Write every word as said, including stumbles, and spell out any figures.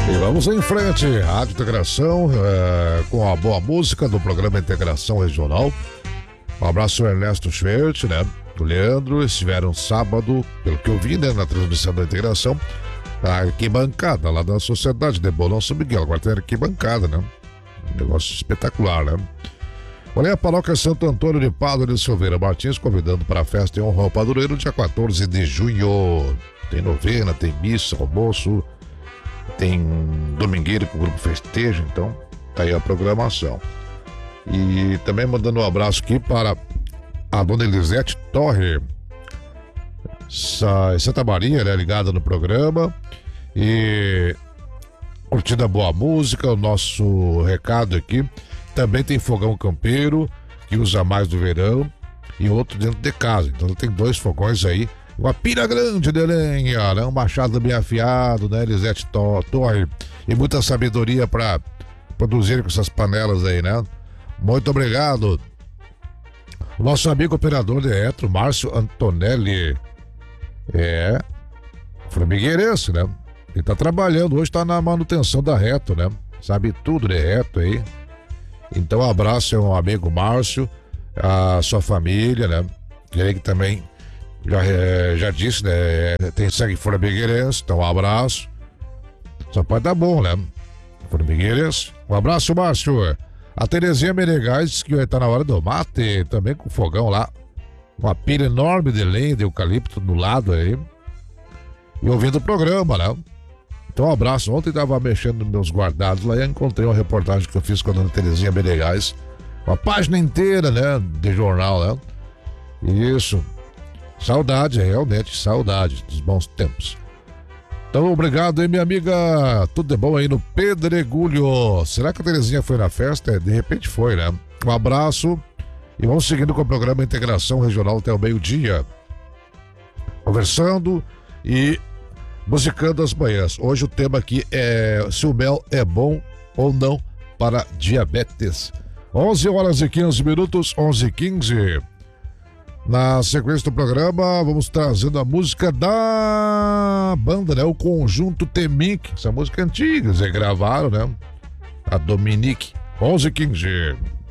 E vamos em frente, Rádio Integração, é, com a boa música do programa Integração Regional. Um abraço ao Ernesto Schwert, né? O Leandro, estiveram sábado, pelo que eu vi, né, na transmissão da Integração, a arquibancada lá da Sociedade de Bolão São Miguel. Agora tem arquibancada, né? Um negócio espetacular, né? Olha, a paróquia Santo Antônio de Padre de Silveira Martins convidando para a festa em honra ao padroeiro, dia quatorze de junho. Tem novena, tem missa, almoço, tem domingueira com o grupo festejo, então tá aí a programação. E também mandando um abraço aqui para a dona Elisete Torre, Santa Maria, né, ligada no programa e curtindo a boa música. O nosso recado aqui: também tem fogão campeiro que usa mais do verão e outro dentro de casa, então tem dois fogões aí, uma pilha grande de lenha, né? Um machado bem afiado, né, Elisete Torre, e muita sabedoria para produzir com essas panelas aí, né? Muito obrigado. Nosso amigo operador de eletro, Márcio Antonelli, é formigueirense, né? Ele tá trabalhando, hoje tá na manutenção da reto, né? Sabe tudo de reto aí. Então, um abraço ao amigo Márcio, a sua família, né? Ele que também já, já disse, né? Tem sangue formigueirense, então um abraço. Só pode dar bom, né? Formigueirense. Um abraço, Márcio. A Terezinha Menegais disse que vai estar na hora do mate, também com fogão lá. Uma pilha enorme de lenha de eucalipto do lado aí. E ouvindo o programa, né? Então um abraço. Ontem estava mexendo nos meus guardados lá e encontrei uma reportagem que eu fiz com a dona Terezinha Menegais. Uma página inteira, né? De jornal, né? Isso. Saudade, realmente, saudade dos bons tempos. Então, obrigado aí, minha amiga. Tudo de bom aí no Pedregulho. Será que a Terezinha foi na festa? De repente foi, né? Um abraço. E vamos seguindo com o programa Integração Regional até o meio-dia. Conversando e musicando as manhãs. Hoje o tema aqui é se o mel é bom ou não para diabetes. onze horas e quinze minutos, onze e quinze. Na sequência do programa, vamos trazendo a música da banda, né? O Conjunto Temic. Essa música é antiga, eles gravaram, né? A Dominique. onze e quinze.